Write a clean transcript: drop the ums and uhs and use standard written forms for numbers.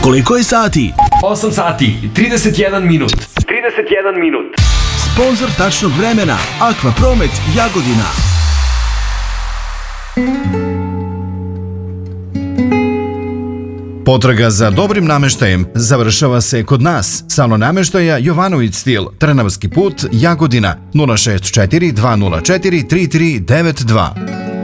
Koliko je sati? 8 sati, 31 minut. 31 minut. Sponzor tačnog vremena Aqua Promet Jagodina. Potraga za dobrim nameštajem završava se kod nas. Salon nameštaja Jovanović stil, Trnavski put, Jagodina, 064 204 3392.